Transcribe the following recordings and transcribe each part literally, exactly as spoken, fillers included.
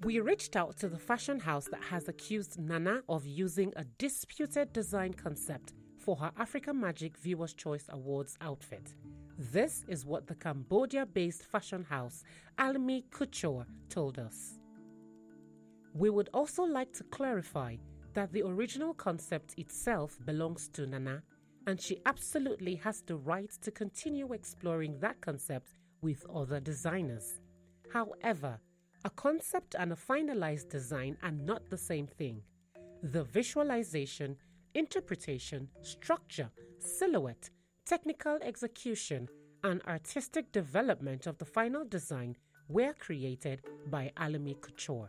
We reached out to the fashion house that has accused Nana of using a disputed design concept for her Africa Magic Viewers' Choice Awards outfit. This is what the Cambodia-based fashion house Almi Couture told us. We would also like to clarify that the original concept itself belongs to Nana, and she absolutely has the right to continue exploring that concept with other designers. However, a concept and a finalized design are not the same thing. The visualization, interpretation, structure, silhouette, technical execution, and artistic development of the final design were created by Almi Couture.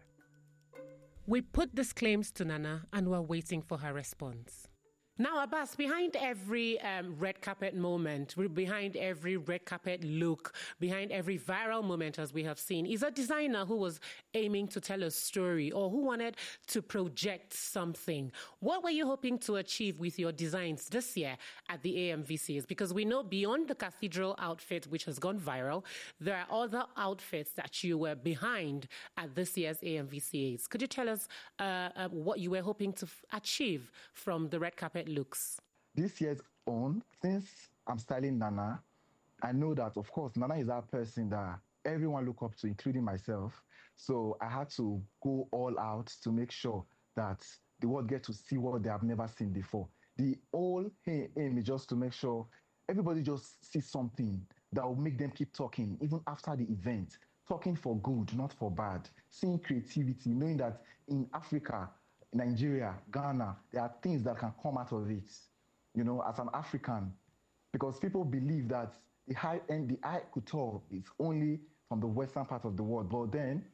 We put these claims to Nana and we're waiting for her response. Now, Abbas, behind every um, red carpet moment, behind every red carpet look, behind every viral moment, as we have seen, is a designer who was aiming to tell a story or who wanted to project something. What were you hoping to achieve with your designs this year at the A M V C As? Because we know beyond the cathedral outfit, which has gone viral, there are other outfits that you were behind at this year's A M V C As. Could you tell us uh, uh, what you were hoping to f- achieve from the red carpet looks? This year's own, since I'm styling Nana, I know that, of course, Nana is that person that everyone look up to, including myself. So I had to go all out to make sure that the world get to see what they have never seen before. The whole aim is just to make sure everybody just sees something that will make them keep talking, even after the event. Talking for good, not for bad. Seeing creativity, knowing that in Africa, Nigeria, Ghana, there are things that can come out of it, you know, as an African, because people believe that the high end, the high couture is only from the western part of the world. But then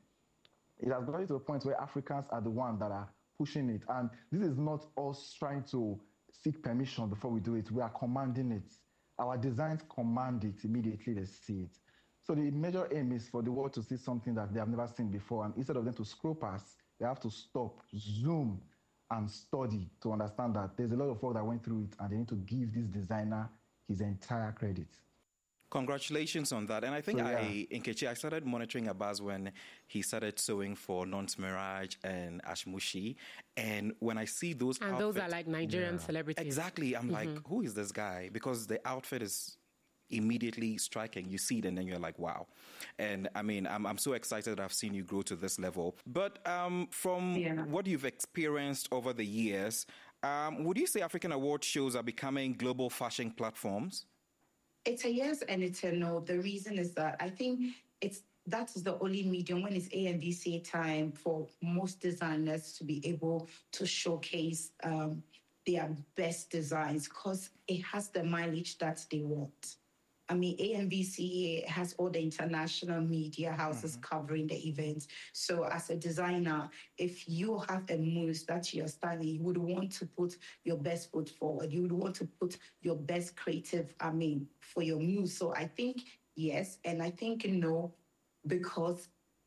it has gotten to a point where Africans are the ones that are pushing it. And this is not us trying to seek permission before we do it. We are commanding it. Our designs command it immediately, they see it. So the major aim is for the world to see something that they have never seen before. And instead of them to scroll past, they have to stop, zoom, and study to understand that there's a lot of work that went through it, and they need to give this designer his entire credit. Congratulations on that. And I think so, yeah. I, Nkechi, I started monitoring Abbas when he started sewing for Nonce Mirage and Ashmushi. And when I see those And outfits, those are like Nigerian yeah. celebrities. Exactly. I'm mm-hmm. like, who is this guy? Because the outfit is immediately striking. You see it and then you're like, wow. And I mean, I'm I'm so excited that I've seen you grow to this level. But um, from yeah. what you've experienced over the years, um, would you say African award shows are becoming global fashion platforms? It's a yes and it's a no. The reason is that I think it's that is the only medium when it's A M V C A time for most designers to be able to showcase um, their best designs because it has the mileage that they want. I mean, A M V C A has all the international media houses mm-hmm. covering the events. So as a designer, if you have a muse that you're styling, you would want to put your best foot forward. You would want to put your best creative, I mean, for your muse. So I think yes, and I think no, because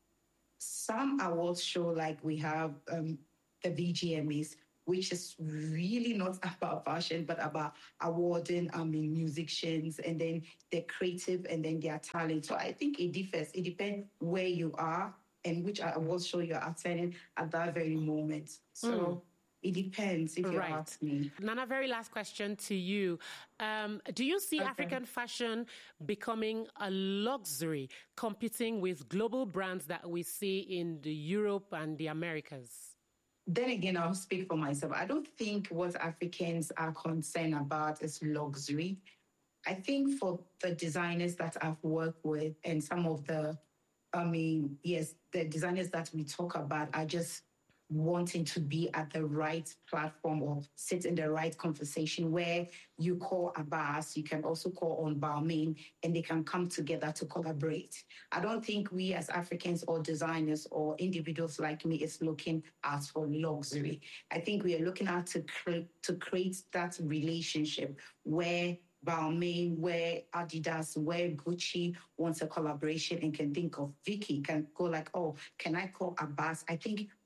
some awards show like we have um, the V G M As, which is really not about fashion, but about awarding, I mean, musicians and then their creative and then their talent. So I think it differs. It depends where you are and which awards show you're attending at that very moment. So mm. it depends if you right. ask me. Nana, very last question to you. Um, do you see okay. African fashion becoming a luxury, competing with global brands that we see in the Europe and the Americas? Then again, I'll speak for myself. I don't think what Africans are concerned about is luxury. I think for the designers that I've worked with and some of the, I mean, yes, the designers that we talk about are just wanting to be at the right platform or sit in the right conversation where you call Abbas, you can also call on Balmain, and they can come together to collaborate. I don't think we as Africans or designers or individuals like me is looking at for luxury. I think we are looking at to, cre- to create that relationship where Balmain, where Adidas, where Gucci wants a collaboration and can think of Vicky, can go like, oh, can I call Abbas? I think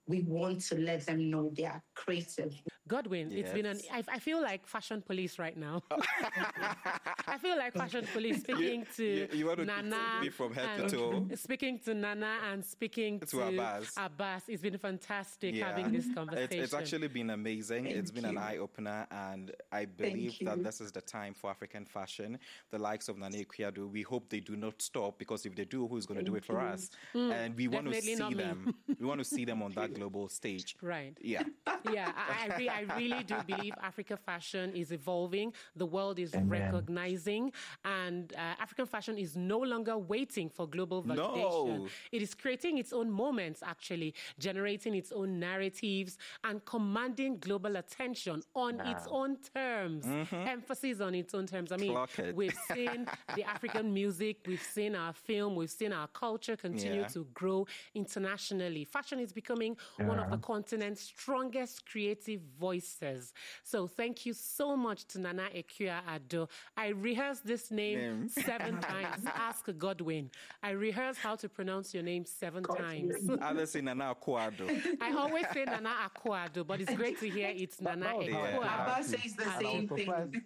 we want to let them know they are creative. Godwin, yes. It's been an, I, I feel like fashion police right now. I feel like fashion police speaking to you, you want to Nana. Me from head to toe. Speaking to Nana and speaking to, to Abbas. Abbas. It's been fantastic yeah. having this conversation. It's, it's actually been amazing. Thank it's been you. an eye-opener, and I believe that this is the time for African fashion. The likes of Nana Akua-Addo, we hope they do not stop, because if they do, who's going to do it for us? Mm, and we want to see them. We want to see them on that global stage. Right. Yeah. Yeah, I, I, re- I really do believe Africa fashion is evolving. The world is Amen. recognizing, and uh, African fashion is no longer waiting for global validation. No. It is creating its own moments, actually, generating its own narratives and commanding global attention on wow. its own terms. Mm-hmm. Emphasis on its own terms. I mean, we've seen the African music, we've seen our film, we've seen our culture continue yeah. to grow internationally. Fashion is becoming yeah. one of the continent's strongest creative voices. So thank you so much to Nana Akua-Addo. I rehearsed this name, name. seven times. Ask Godwin. I rehearsed how to pronounce your name seven Godwin. times. I say Nana Akua-Addo. I always say Nana Akua-Addo, but it's great to hear it's Nana Akua-Addo. Abbas says the same thing.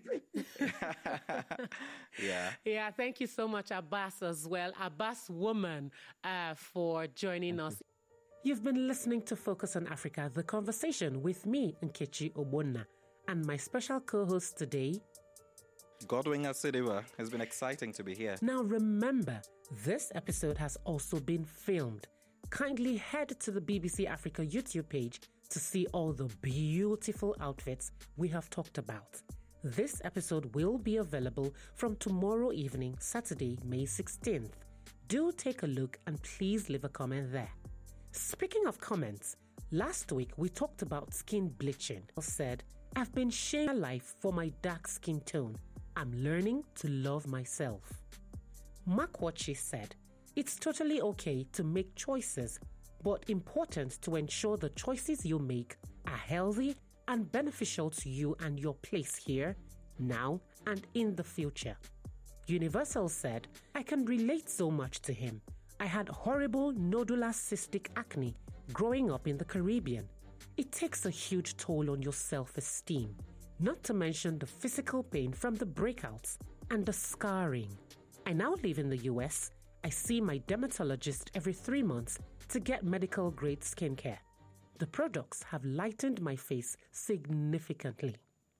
yeah. Yeah, thank you so much, Abbas, as well. Abbas Woman, uh, for joining thank us. You. You've been listening to Focus on Africa, the conversation with me, Nkechi Ogbonna, and my special co-host today, Godwin Asediwa. It's been exciting to be here. Now remember, this episode has also been filmed. Kindly head to the B B C Africa YouTube page to see all the beautiful outfits we have talked about. This episode will be available from tomorrow evening, Saturday, May sixteenth. Do take a look and please leave a comment there. Speaking of comments, last week we talked about skin bleaching. I said, I've been shaving life for my dark skin tone. I'm learning to love myself. Makwachi said, it's totally okay to make choices, but important to ensure the choices you make are healthy and beneficial to you and your place here, now, and in the future. Universal said, I can relate so much to him. I had horrible nodular cystic acne growing up in the Caribbean. It takes a huge toll on your self-esteem, not to mention the physical pain from the breakouts and the scarring. I now live in the U S. I see my dermatologist every three months to get medical-grade skincare. The products have lightened my face significantly.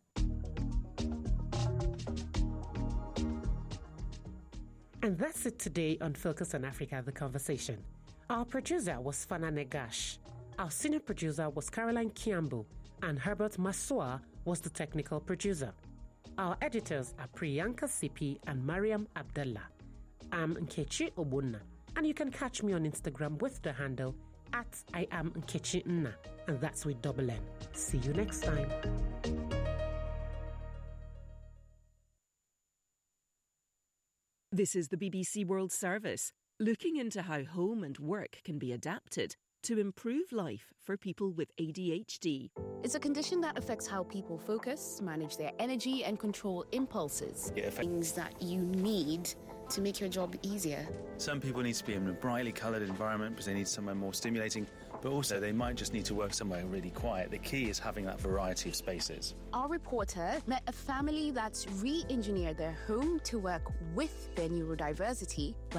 And that's it today on Focus on Africa, the conversation. Our producer was Fana Negash. Our senior producer was Caroline Kiambu, and Herbert Massoa was the technical producer. Our editors are Priyanka Sipi and Mariam Abdallah. I'm Nkechi Ogbonna, and you can catch me on Instagram with the handle at I am Nkechi Nna, and that's with double N. See you next time. This is the B B C World Service, looking into how home and work can be adapted to improve life for people with A D H D. It's a condition that affects how people focus, manage their energy, and control impulses. Yeah, things that you need to make your job easier. Some people need to be in a brightly coloured environment because they need somewhere more stimulating, but also they might just need to work somewhere really quiet. The key is having that variety of spaces. Our reporter met a family that's re-engineered their home to work with their neurodiversity.